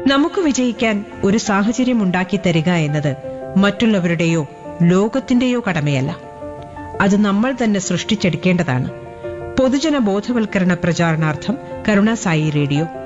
നമുക്ക് വിജയിക്കാൻ ഒരു സാഹചര്യം ഉണ്ടാക്കി തരിക എന്നത് മറ്റുള്ളവരുടെയോ ലോകത്തിന്റെയോ കടമയല്ല. അത് നമ്മൾ തന്നെ സൃഷ്ടിച്ചെടുക്കേണ്ടതാണ്. പൊതുജന ബോധവൽക്കരണ പ്രചാരണാർത്ഥം കരുണാസായി റേഡിയോ